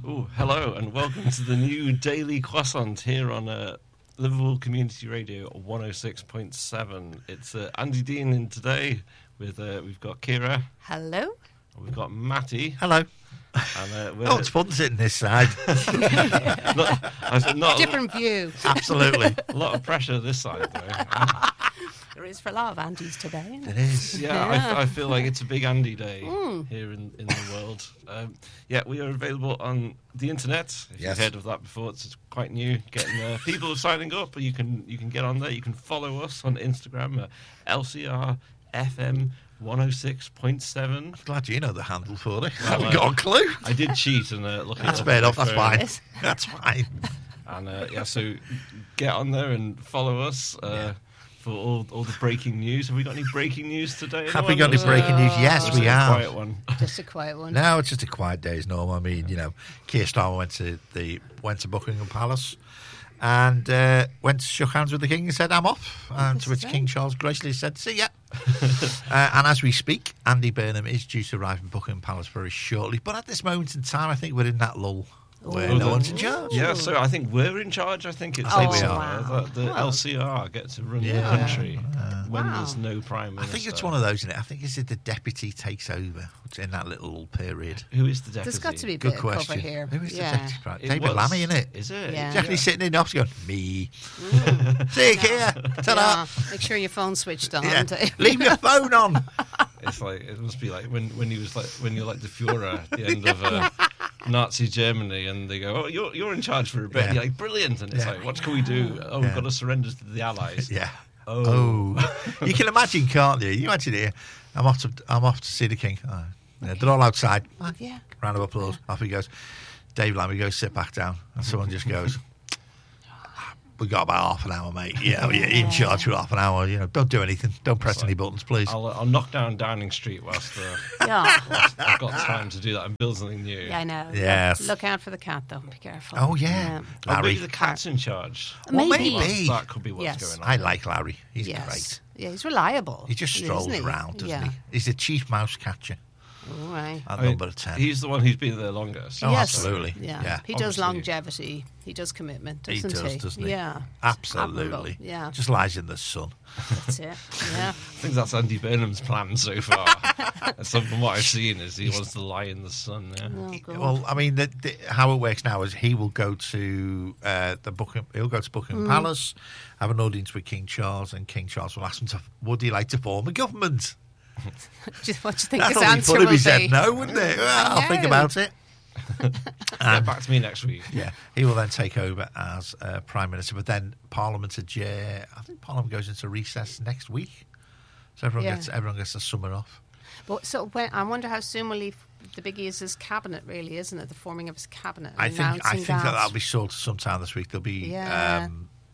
Oh, hello and welcome to the new Daily Croissant here on Liverpool Community Radio 106.7. It's Andy Dean in today with we've got Kira. Hello. We've got Matty. Hello. And, it's fun sitting this side. Different view. Absolutely. A lot of pressure this side though. There is for a lot of Andys today. Isn't It is. Yeah, I feel like it's a big Andy day here in the world. We are available on the internet. If Yes. you've heard of that before, it's quite new. Getting people signing up, you can get on there. You can follow us on Instagram at LCR FM 106.7. Glad you know the handle for it. Well, I haven't got a clue. I did cheat and look That's it up. fair enough. on That's my phone. fine. That's fine. And so get on there and follow us for all the breaking news. Have we got any breaking news today? Have we got any breaking news? Yes, Just we a have. quiet one. Just a quiet one. No, it's just a quiet day as normal. I mean, Keir Starmer went to Buckingham Palace and went to shook hands with the King and said, "I'm off." And to which King Charles graciously said, "See ya." And as we speak, Andy Burnham is due to arrive in Buckingham Palace very shortly. But at this moment in time, I think we're in that lull where no one's in charge. Yeah, so I think we're in charge. I think it's think we that the LCR get to run the country when there's no Prime Minister. I think it's one of those, isn't it? I think it's if the deputy takes over in that little period. Who is the deputy? There's got to be a Good bit of question. cover here. Who is the Yeah. deputy? Right. It David was- Lammy, isn't it? Is it? Yeah. He's actually sitting in the office going, "Me." See you, Keir. Ta-da. Yeah. Make sure your phone's switched on. Yeah. Dave. Leave your phone on. It's like it must be like when he was like when you're like the Führer at the end of Nazi Germany, and they go, "Oh, you're in charge for a bit." Yeah. And you're like, "Brilliant!" And it's Yeah. like, "What can we do? Oh, we've Yeah. got to surrender to the Allies." Yeah. Oh. You can imagine, can't you? You imagine here. I'm off to see the King. Oh, yeah, they're all outside. Yeah. Round of applause. Off he goes. Dave Lammy goes, "Sit back down," and someone just goes, "We got about half an hour, mate. You're in charge for half an hour. Don't do anything. Don't press any buttons, please." I'll knock down Downing Street whilst Yeah. I've got time to do that and build something new. Yeah, I know. Yes. Look out for the cat, though. Be careful. Oh, yeah. Oh, Larry. maybe the cat's in charge. Well, Maybe. maybe. That could be what's Yes. going on. I like Larry. He's Yes. great. Yeah, he's reliable. He just strolls isn't he? around, doesn't Yeah. he? He's the chief mouse catcher All right. at I mean, number 10. He's the one who's been there longest. Oh, Yes. absolutely. Yeah. He does Obviously. longevity. He does commitment, He doesn't he? does, doesn't he? Yeah. Absolutely. Admirable. Yeah. Just lies in the sun. That's it. Yeah. I think that's Andy Burnham's plan so far. So from what I've seen is he wants to lie in the sun. Yeah. Oh, God. Well, I mean, how it works now is he will go to Buckingham Palace, have an audience with King Charles, and King Charles will ask him would he like to form a government? What do you think That's his all he answer put will if he be? said no, wouldn't it? Well, I'll think No. about it. Get back to me next week. Yeah, he will then take over as Prime Minister, but then Parliament I think Parliament goes into recess next week, so everyone gets the summer off. But so I wonder how soon will the biggie is his cabinet, really, isn't it? The forming of his cabinet. I think that'll be sorted sometime this week. There'll be Yeah.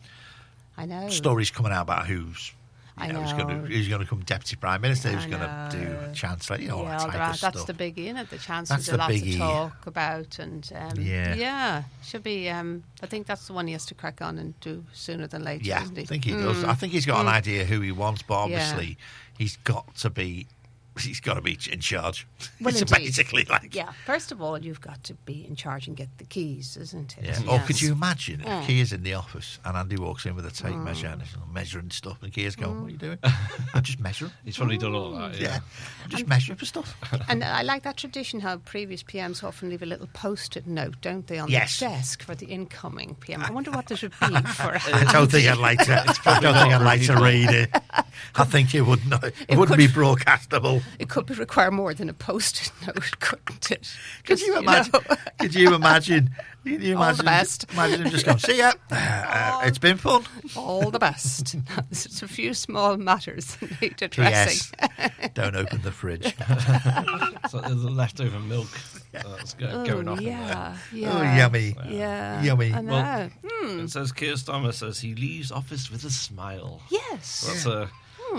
I know. stories coming out about who's I who's know. going to come Deputy Prime Minister, who's I going to do know. Chancellor, all Yeah, that all type that. of stuff. That's the biggie, isn't it? The That's Chancellor's the a lot biggie. to talk about, and Yeah. should be. I think that's the one he has to crack on and do sooner than later. Yeah, isn't he? I think he does. I think he's got an idea who he wants, but obviously he's got to be in charge. Well, It's indeed. basically like Yeah. First of all, you've got to be in charge and get the keys, isn't it? Yeah. Or could you imagine if Keir's in the office and Andy walks in with a tape measure and he's measuring stuff, and Keir's going, "What are you doing?" "I'm just measuring." He's probably done all that. Yeah, I'm just measuring for stuff. And I like that tradition how previous PMs often leave a little post-it note, don't they, on Yes. the desk for the incoming PM. I wonder what this would be for. I don't think I'd like to read it. I think it wouldn't. It wouldn't be broadcastable. It could require more than a post-it note, couldn't it? Could you imagine? Could you imagine? All the best. Imagine him just going, "See ya. It's been fun." All the best. There's a few small matters that need addressing. P.S. Don't open the fridge. So there's the leftover milk that's going off in there. Yeah. Oh, yummy. Yeah. Yummy. I know. Well, it says Keir Starmer says he leaves office with a smile. Yes. That's a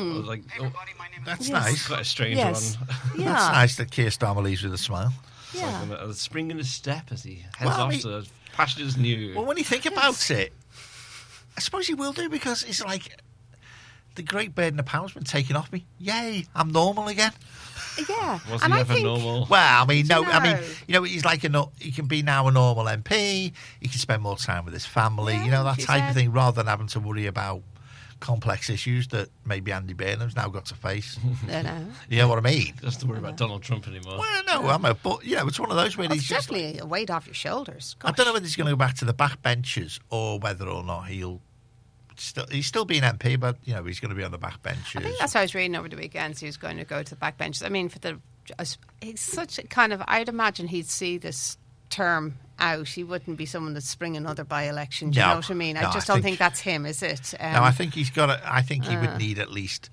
That's nice. quite a strange Yes. one. Yeah. That's nice that Keir Starmer leaves with a smile. Yeah. Like a spring in his step as he heads Well, I off mean- to pastures new. Well, when you think about it, I suppose he will do, because it's like the great burden of power's been taken off me. Yay, I'm normal again. Yeah. Was and he I ever think, normal? Well, I mean, Do no, you I mean, know? he's like he can be now a normal MP. He can spend more time with his family. Yeah, That she type of said. thing, rather than having to worry about complex issues that maybe Andy Burnham's now got to face. You know. You know what I mean? Just to worry about Donald Trump anymore. Well, no, but it's one of those where Well, he's it's just. definitely a weight off your shoulders. I don't know whether he's going to go back to the backbenchers or whether or not he's still being MP, but he's going to be on the backbenchers. I think that's how I was reading over the weekend. So he was going to go to the backbenches. I mean, he's such a kind of. I'd imagine he'd see this term out. He wouldn't be someone that's spring another by-election. Do you No. know what I mean? No, I just I don't think- think that's him, is it? No, I think he's got. I think he would need at least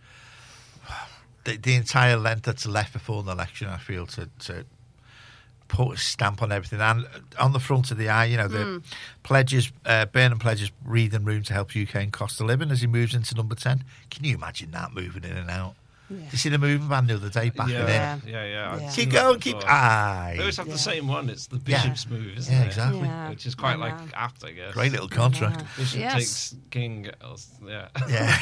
the entire length that's left before the election. I feel to put a stamp on everything, and on the front of the eye, the pledges. Burnham pledges breathing room to help UK in cost of living as he moves into number 10. Can you imagine that moving in and out? Yeah. Did you see the moving van the other day backing in? Yeah. Yeah. I'd Keep seen that going, keep. before. Aye. They always have Yeah. the same one. It's the Bishop's move, isn't Yeah, it? exactly. Yeah. Which is quite I like know. apt, I guess. Great little contract. Yeah. Bishop Yes. takes King. Yeah. Yeah.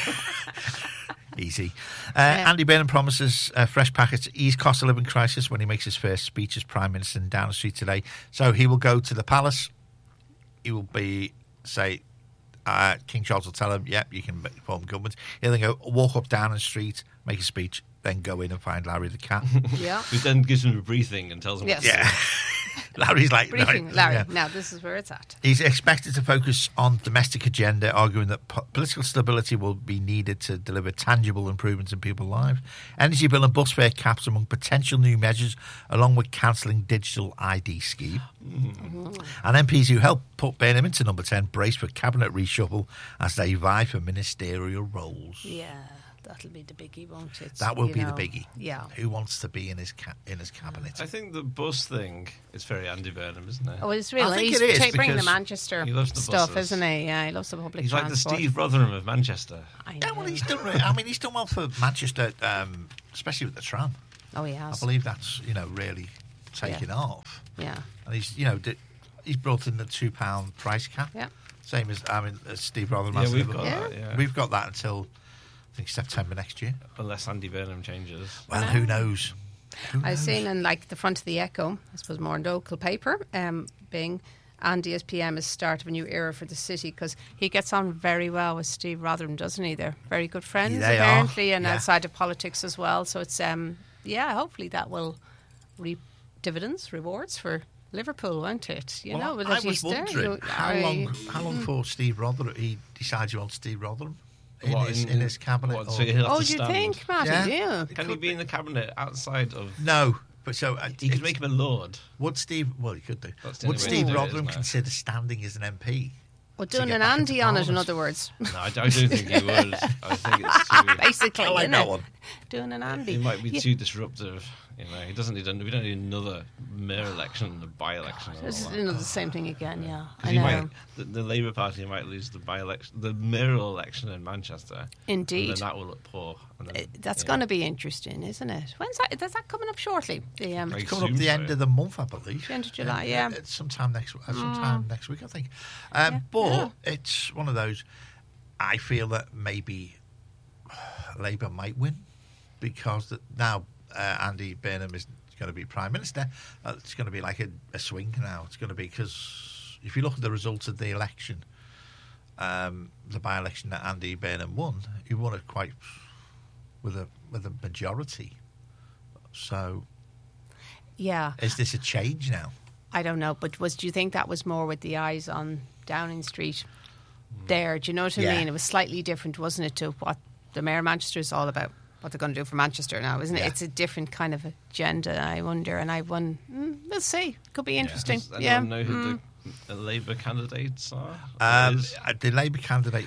Easy. Andy Burnham promises a fresh package to ease cost of living crisis when he makes his first speech as Prime Minister in Downing Street today. So he will go to the palace. He will say, King Charles will tell him, yep, you can form government. He'll then go walk up Downing Street, make a speech, then go in and find Larry the cat. Yeah. Who then gives him a briefing and tells him Yes. what to Yeah. Larry's like, Briefing, no, Larry. yeah. Now, this is where it's at. He's expected to focus on domestic agenda, arguing that political stability will be needed to deliver tangible improvements in people's lives. Energy bill and bus fare caps among potential new measures, along with cancelling digital ID scheme. And MPs who helped put Burnham into number 10 brace for cabinet reshuffle as they vie for ministerial roles. Yeah, that'll be the biggie, won't it? That will You be know. the biggie. Yeah. Who wants to be in his cabinet? I think the bus thing is very Andy Burnham, isn't it? Oh, it's really. I think He's it is, bringing the because Manchester he loves the stuff, buses. isn't he? Yeah, he loves the public He's like the transport. Steve Rotherham of Manchester. I Yeah, well, know. he's done. He's done well for Manchester, especially with the tram. Oh, he I has. believe that's really taken off. Yeah. And he's he's brought in the £2 price cap. Yeah. Same as as Steve Rotherham. Yeah, has we've Liverpool. got that, yeah. We've got that until I think September next year. Unless Andy Burnham changes. Well, No. who knows? I've seen in the front of the Echo, I suppose more local paper, being Andy as PM is start of a new era for the city because he gets on very well with Steve Rotherham, doesn't he? They're very good friends They are, apparently, and yeah. outside of politics as well. So it's hopefully that will reap dividends, rewards for Liverpool, won't it? You know, I that was he's there. wondering how long for Steve Rotherham he decides he wants Steve Rotherham in What, his cabinet. what, or- so he'll have Oh, to do you stand? think, Matty? Yeah. Yeah. Can he be in the cabinet outside of? No, but so He could make him a lord. Would Steve? Well, he could do. That's the Would only way to Steve do it, Rotherham isn't it? consider standing as an MP? Well, To doing get an back into Andy on it, in Parliament. other words. No, I don't think he would. I think it's too. Basically, I like innit? that one. Doing an Andy. He might be Yeah. too disruptive. He doesn't need. We don't need another mayor election and a by-election. and This is all that. the same thing again, yeah. 'Cause I he know. might, the Labour Party might lose the by-election, the mayoral election in Manchester. Indeed. And then that will look poor. And then, That's going to be interesting, isn't it? When's that? Is that coming up shortly? The Very It's coming up soon, the so. end of the month, I believe. End of July, yeah. It's sometime next week, I think. But yeah. it's one of those. I feel that maybe Labour might win because now Andy Burnham is going to be Prime Minister. It's going to be like a swing now. It's going to be because if you look at the results of the election, the by-election that Andy Burnham won, he won it quite with a majority. So Yeah, is this a change now? I don't know, but do you think that was more with the eyes on Downing Street there? Do you know what I Yeah. mean? It was slightly different, wasn't it, to what the Mayor of Manchester is all about? What they're going to do for Manchester now, isn't it? Yeah. It's a different kind of agenda, I wonder. And we'll see. Could be interesting. Does Yeah. anyone know who the Labour candidates are? The Labour candidate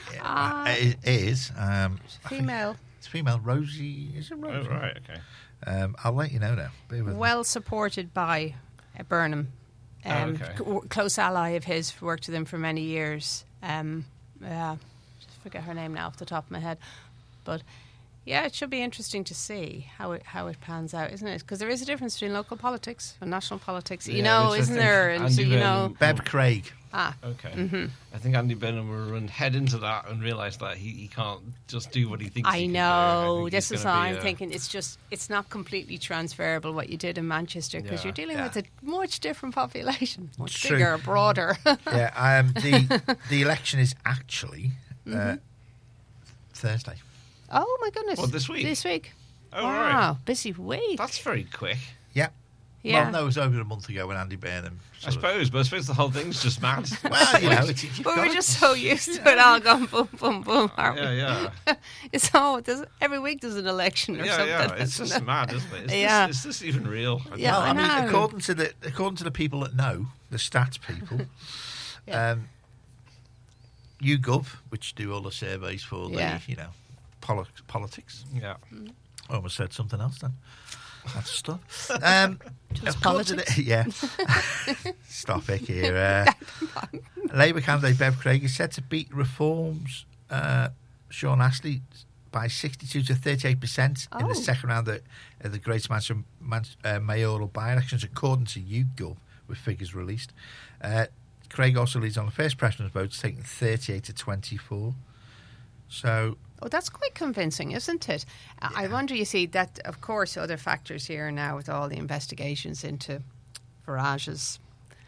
is Female. it's female. Rosie, is it Oh, Rosie? right, okay. I'll let you know now. Bear with me. Well supported by Burnham. Okay. Close ally of his, worked with him for many years. Just forget her name now off the top of my head. But Yeah, it should be interesting to see how it pans out, isn't it? Because there is a difference between local politics and national politics, Yeah, which I isn't think there? And so, Andy you know, Burnham- Bev Craig. Okay. I think Andy Burnham will head into that and realise that he can't just do what he thinks I he can do. know. think This he's is gonna what be I'm a- thinking. It's not completely transferable what you did in Manchester because Yeah. you're dealing Yeah. with a much different population, much It's true. bigger, broader. Yeah, the election is actually Thursday. Oh my goodness! What, this week? This week. Oh, wow, right. busy week. That's very quick. Yeah. Yeah. Well, no, it was over a month ago when Andy Burnham. I suppose the whole thing's just mad. Well, you know, you've But got we're to- just so used to it all going boom, boom, boom, aren't we? Yeah. It's all, every week there's an election or something. Yeah. It's isn't just it? mad, isn't it? Yeah. Is this even real? Yeah, Well, I I mean, know. according to the people that know, the stats people, Yeah. YouGov, which do all the surveys for the, Yeah. you know, politics. Yeah. I almost said something else then. That's stuff. Just according to politics. yeah. Stop it here. Labour candidate Bev Craig is said to beat Reform's Sean Astley by 62 to 38% in Oh. the second round of the Greater Manchester mayoral by-elections, according to YouGov, with figures released. Craig also leads on the first preference votes, taking 38 to 24. So, Oh, that's quite convincing, isn't it? I wonder, you see, that, of course, other factors here now with all the investigations into Farage's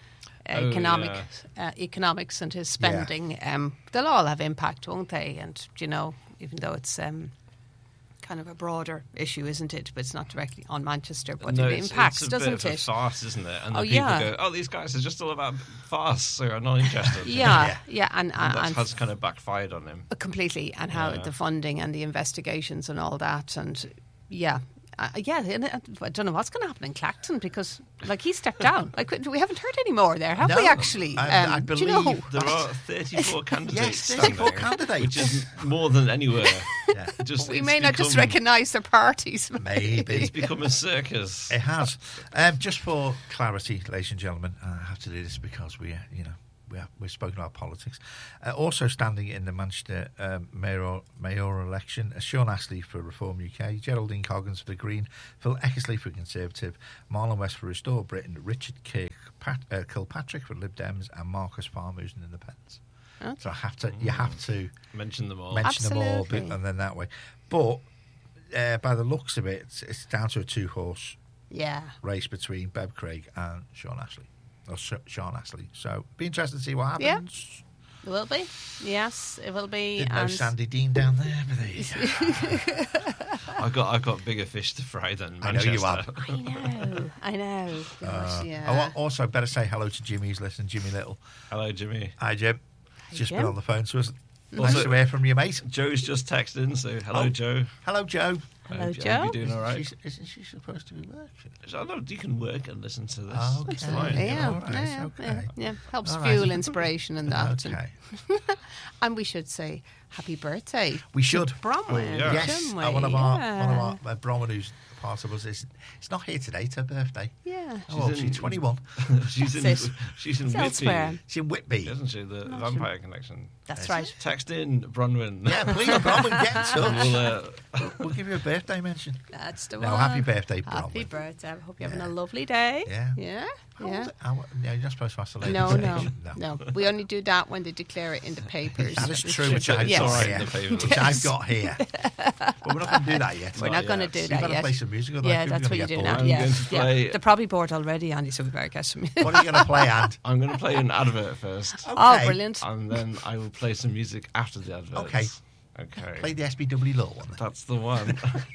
economics and his spending, they'll all have impact, won't they? And, you know, even though it's kind of a broader issue, isn't it? But it's not directly on Manchester, but No, it impacts, it's a doesn't bit of a it? farce, isn't it? And Oh, then people yeah. go, "Oh, these guys are just all about farce, so I'm not interested." Yeah, and that has kind of backfired on him. completely, and how Yeah. the funding and the investigations and all that, and and I don't know what's going to happen in Clacton because, like, he stepped down. Like, we haven't heard any more there, have No, we? Actually, I do you know? believe- There are 34 candidates. Yes, 34 standing, candidates. which is more than anywhere. yeah, We It's may not just become- recognise their parties. maybe. It's become a circus. It has. Just for clarity, ladies and gentlemen, I have to do this because we're spoken about politics. Also standing in the Manchester mayoral election, Sean Astley for Reform UK, Geraldine Coggins for the Green, Phil Eckersley for Conservative, Marlon West for Restore Britain, Richard Kilpatrick for Lib Dems, and Marcus Farmer, who's an independent. Okay. So you have to Mention them all. mention them all, Absolutely. and then that way. But by the looks of it, it's down to a two-horse Yeah. race between Bev Craig and Sean Astley. Or Sean Astley. So, be interested to see what Yeah. happens. It will be. Yes, it will be. Didn't know And Sandy Dean down there, but there you go. I've got bigger fish to fry than I know Manchester. you have. I know. Gosh, yeah. I also better say hello to Jimmy who's listening, Jimmy Little. Hello, Jimmy. Hi, Jim. He's just been Jim. on the phone to us. Nice Also- to hear from you, mate. Joe's just texted in, so hello, Oh. Joe. Hello, Joe. Hello, Hope Joe. you're doing all right. Isn't she supposed to be working? I know you can work and listen to this. Oh, okay. It's fine. Yeah, all right, yeah, okay. yeah. Helps All right. fuel inspiration and that. Okay. And we should say happy birthday. We should. Bronwyn, Oh, yeah. Yes, shouldn't we? one of Yeah. our Bronwyn, who's part of us, is not here today. It's her birthday. Yeah. Oh, in- she's 21. she's in. That's it. She's in She's Whitby, elsewhere. She's in Whitby. isn't she? The Vampire Connection. That's Is right. Text in Bronwyn. Yeah, please, Bronwyn, get in And touch. We'll give you a birthday mention. That's the No, one. happy birthday, Happy Bronwyn. birthday. I hope you're having Yeah. a lovely day. Yeah. Yeah. How Yeah. old- no, you're not supposed to ask the ladies. No, age. no. We only do that when they declare it in the papers. That is true, which I've Yes. got Sorry, here. in the papers. Which I've got here. But we're not going to do that yet. We're not going to yet. do We've that got to yet. play some music. Otherwise Yeah, people are that's what gonna you get do bored. now. I'm Yeah, going to play- yeah. They're probably bored already, Andy, so we better get some. What are you going to play, And? I'm going to play an advert first, Oh, Okay. brilliant. and then I will play some music after the advert. Okay. Okay. Play the SBW Law one. That's the one.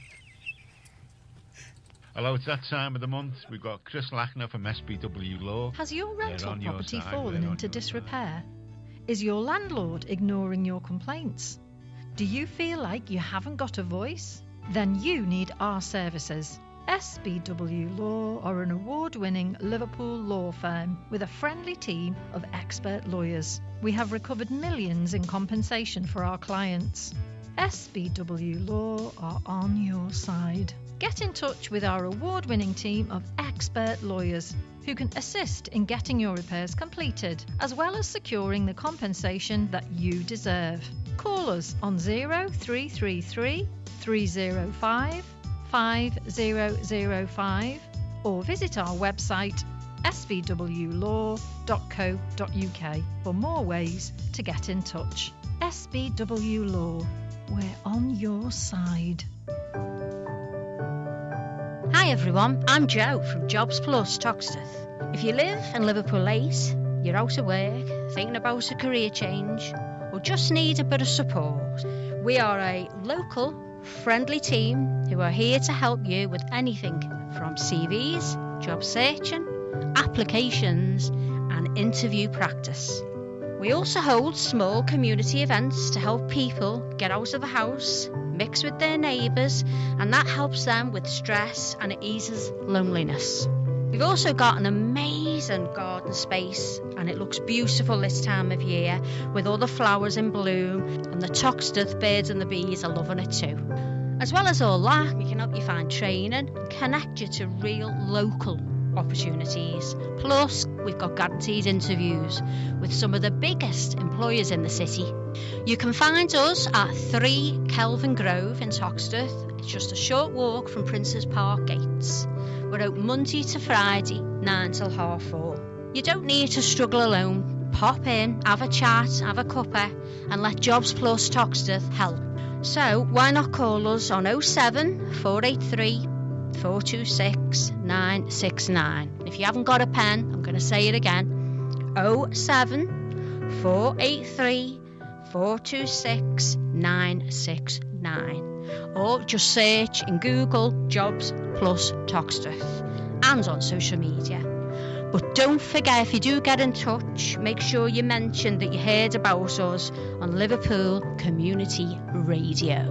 Hello, it's that time of the month. We've got Chris Lackner from SBW Law. Has your rental on your property side, fallen they're on into your disrepair? Is your landlord ignoring your complaints? Do you feel like you haven't got a voice? Then you need our services. SBW Law are an award-winning Liverpool law firm with a friendly team of expert lawyers. We have recovered millions in compensation for our clients. SBW Law are on your side. Get in touch with our award-winning team of expert lawyers who can assist in getting your repairs completed, as well as securing the compensation that you deserve. Call us on 0333 305 5005 or visit our website svwlaw.co.uk for more ways to get in touch. SBW Law, we're on your side. Hi everyone, I'm Jo from Jobs Plus Toxteth. If you live in Liverpool 8, you're out of work, thinking about a career change, or just need a bit of support, we are a local, friendly team who are here to help you with anything from CVs, job searching, applications and interview practice. We also hold small community events to help people get out of the house, mix with their neighbours, and that helps them with stress and it eases loneliness. We've also got an amazing garden space and it looks beautiful this time of year with all the flowers in bloom, and the Toxteth birds and the bees are loving it too. As well as all that, we can help you find training and connect you to real local opportunities. Plus, we've got guaranteed interviews with some of the biggest employers in the city. You can find us at 3 Kelvin Grove in Toxteth. It's just a short walk from Princes Park gates. We're open Monday to Friday, 9 till 4:30. You don't need to struggle alone. Pop in, have a chat, have a cuppa, and let Jobs Plus Toxteth help. So why not call us on 07 483 426 969. If you haven't got a pen, I'm going to say it again. 07 483 426 969. Or just search in Google Jobs Plus Toxteth and on social media. But don't forget, if you do get in touch, make sure you mention that you heard about us on Liverpool Community Radio.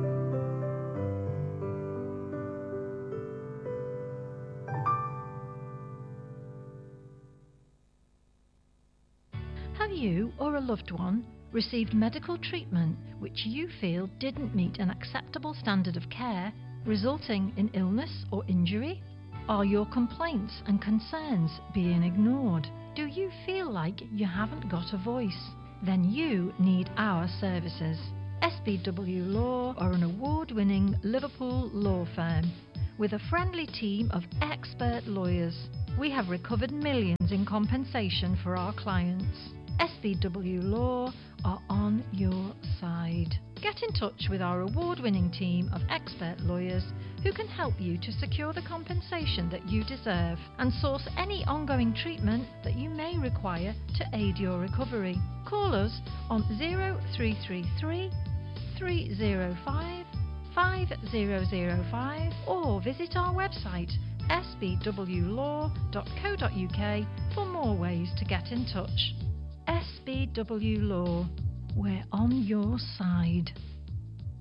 Have you or a loved one received medical treatment which you feel didn't meet an acceptable standard of care, resulting in illness or injury? Are your complaints and concerns being ignored? Do you feel like you haven't got a voice? Then you need our services. SBW Law are an award-winning Liverpool law firm with a friendly team of expert lawyers. We have recovered millions in compensation for our clients. SBW Law are on your side. Get in touch with our award-winning team of expert lawyers who can help you to secure the compensation that you deserve and source any ongoing treatment that you may require to aid your recovery. Call us on 0333 305 5005 or visit our website sbwlaw.co.uk for more ways to get in touch. SBW Law, we're on your side.